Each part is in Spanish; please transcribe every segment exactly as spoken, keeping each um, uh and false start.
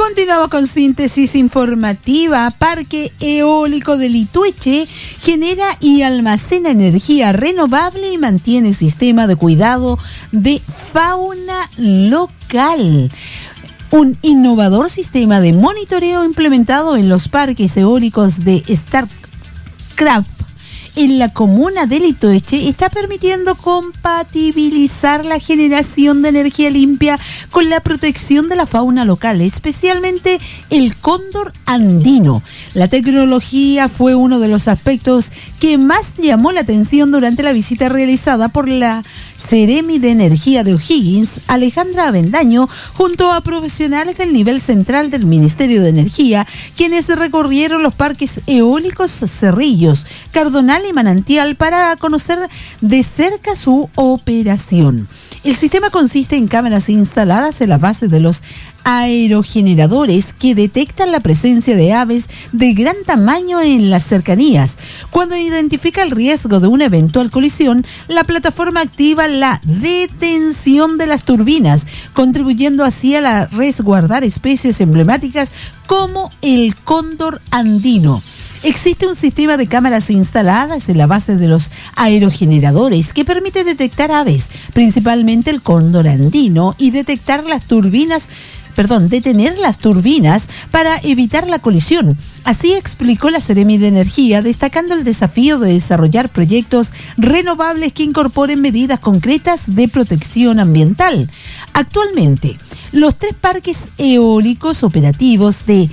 Continuamos con síntesis informativa. Parque eólico de Litueche genera y almacena energía renovable y mantiene sistema de cuidado de fauna local. Un innovador sistema de monitoreo implementado en los parques eólicos de Statkraft en la comuna de Litueche está permitiendo compatibilizar la generación de energía limpia con la protección de la fauna local, especialmente el cóndor andino. La tecnología fue uno de los aspectos que más llamó la atención durante la visita realizada por la Seremi de Energía de O'Higgins, Alejandra Avendaño, junto a profesionales del nivel central del Ministerio de Energía, quienes recorrieron los parques eólicos Cerrillos, Cardonal y Manantial para conocer de cerca su operación. El sistema consiste en cámaras instaladas en la base de los aerogeneradores que detectan la presencia de aves de gran tamaño en las cercanías. Cuando identifica el riesgo de una eventual colisión, la plataforma activa la detención de las turbinas, contribuyendo así a la resguardar especies emblemáticas como el cóndor andino. Existe un sistema de cámaras instaladas en la base de los aerogeneradores que permite detectar aves, principalmente el cóndor andino, y detectar las turbinas, perdón, detener las turbinas para evitar la colisión. Así explicó la Seremi de Energía, destacando el desafío de desarrollar proyectos renovables que incorporen medidas concretas de protección ambiental. Actualmente, los tres parques eólicos operativos de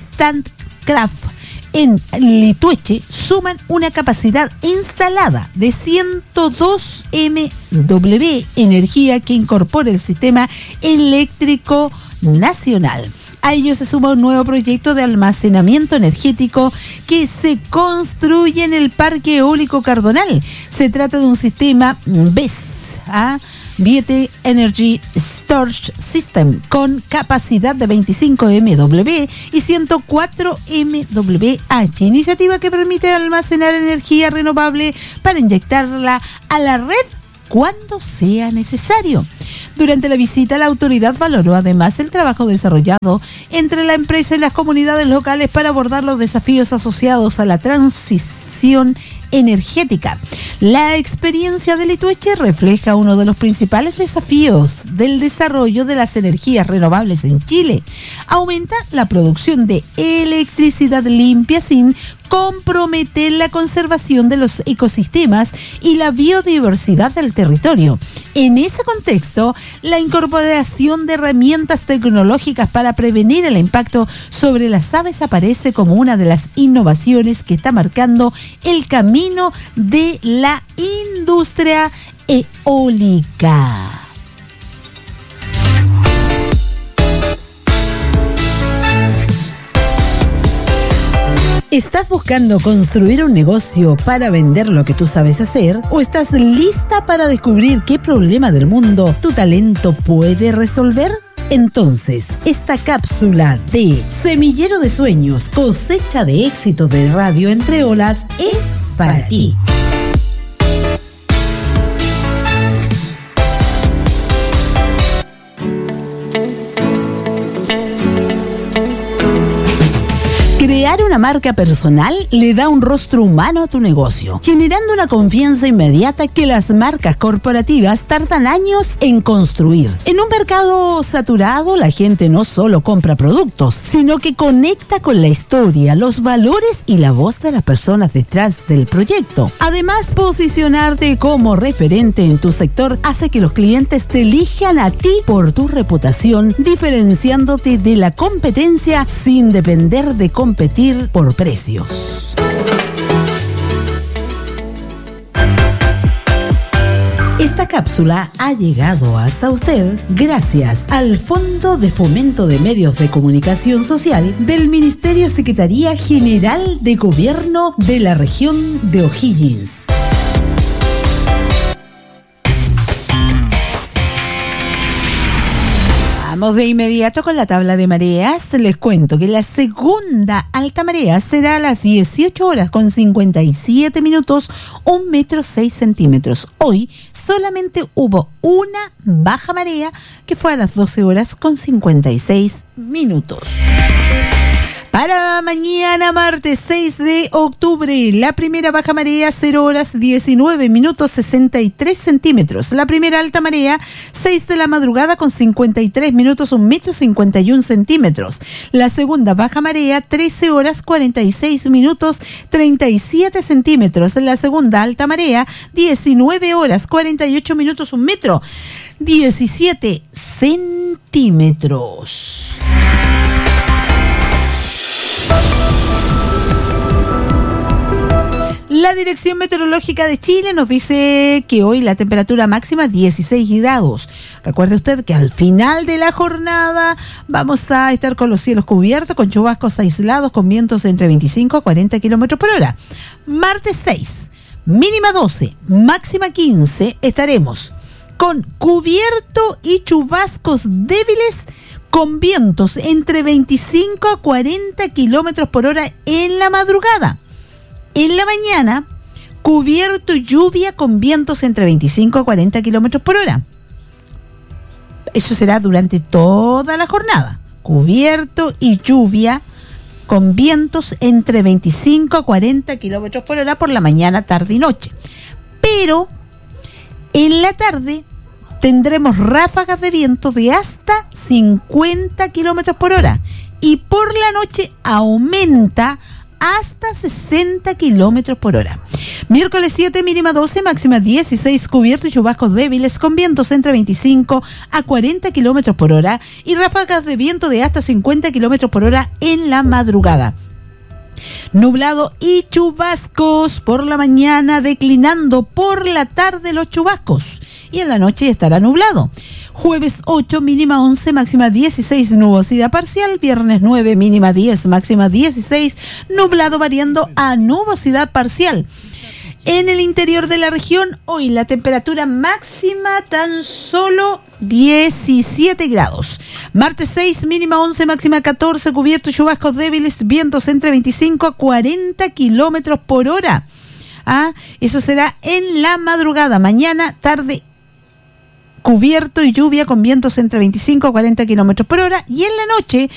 Statkraft en Litueche suman una capacidad instalada de ciento dos megawatts, energía que incorpora el sistema eléctrico nacional. A ello se suma un nuevo proyecto de almacenamiento energético que se construye en el Parque Eólico Cardonal. Se trata de un sistema B E S, ¿ah? Battery Energy Storage System, con capacidad de veinticinco megawatts y ciento cuatro megawatts, iniciativa que permite almacenar energía renovable para inyectarla a la red cuando sea necesario. Durante la visita, la autoridad valoró además el trabajo desarrollado entre la empresa y las comunidades locales para abordar los desafíos asociados a la transición energética. La experiencia de Litueche refleja uno de los principales desafíos del desarrollo de las energías renovables en Chile: aumentar la producción de electricidad limpia sin comprometer la conservación de los ecosistemas y la biodiversidad del territorio. En ese contexto, la incorporación de herramientas tecnológicas para prevenir el impacto sobre las aves aparece como una de las innovaciones que está marcando el camino de la industria eólica. ¿Estás buscando construir un negocio para vender lo que tú sabes hacer? ¿O estás lista para descubrir qué problema del mundo tu talento puede resolver? Entonces, esta cápsula de Semillero de Sueños, cosecha de éxito de Radio Entre Olas es para ti. Crear una marca personal le da un rostro humano a tu negocio, generando una confianza inmediata que las marcas corporativas tardan años en construir. En un mercado saturado, la gente no solo compra productos, sino que conecta con la historia, los valores y la voz de las personas detrás del proyecto. Además, posicionarte como referente en tu sector hace que los clientes te elijan a ti por tu reputación, diferenciándote de la competencia sin depender de competir por precios. Esta cápsula ha llegado hasta usted gracias al Fondo de Fomento de Medios de Comunicación Social del Ministerio Secretaría General de Gobierno de la Región de O'Higgins. Vamos de inmediato con la tabla de mareas. Les cuento que la segunda alta marea será a las dieciocho horas con cincuenta y siete minutos, un metro seis centímetros. Hoy solamente hubo una baja marea que fue a las doce horas con cincuenta y seis minutos. Para mañana, martes seis de octubre, la primera baja marea, cero horas diecinueve minutos sesenta y tres centímetros. La primera alta marea, seis de la madrugada con cincuenta y tres minutos, un metro cincuenta y un centímetros. La segunda baja marea, trece horas cuarenta y seis minutos treinta y siete centímetros. La segunda alta marea, diecinueve horas cuarenta y ocho minutos, un metro diecisiete centímetros. La Dirección Meteorológica de Chile nos dice que hoy la temperatura máxima es dieciséis grados. Recuerde usted que al final de la jornada vamos a estar con los cielos cubiertos, con chubascos aislados, con vientos entre veinticinco a cuarenta kilómetros por hora. Martes seis, mínima doce, máxima quince, estaremos con cubierto y chubascos débiles, con vientos entre veinticinco a cuarenta kilómetros por hora en la madrugada. En la mañana, cubierto y lluvia con vientos entre veinticinco a cuarenta kilómetros por hora. Eso será durante toda la jornada. Cubierto y lluvia con vientos entre veinticinco a cuarenta kilómetros por hora por la mañana, tarde y noche. Pero en la tarde tendremos ráfagas de viento de hasta cincuenta kilómetros por hora. Y por la noche aumenta hasta sesenta kilómetros por hora. Miércoles siete, mínima doce, máxima dieciséis, cubierto y chubascos débiles con vientos entre veinticinco a cuarenta kilómetros por hora y ráfagas de viento de hasta cincuenta kilómetros por hora en la madrugada. Nublado y chubascos por la mañana, declinando por la tarde los chubascos y en la noche estará nublado. Jueves ocho, mínima once, máxima dieciséis, nubosidad parcial. Viernes nueve, mínima diez, máxima dieciséis, nublado variando a nubosidad parcial. En el interior de la región, hoy la temperatura máxima tan solo diecisiete grados. Martes seis, mínima once, máxima catorce, cubierto y chubascos débiles, vientos entre veinticinco a cuarenta kilómetros por hora. Ah, eso será en la madrugada. Mañana, tarde, cubierto y lluvia con vientos entre veinticinco a cuarenta kilómetros por hora. Y en la noche,